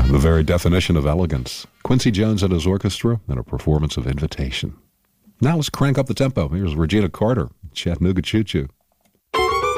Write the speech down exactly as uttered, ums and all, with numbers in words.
The very definition of elegance. Quincy Jones and his orchestra in a performance of Invitation. Now let's crank up the tempo. Here's Regina Carter, Chattanooga Choo Choo.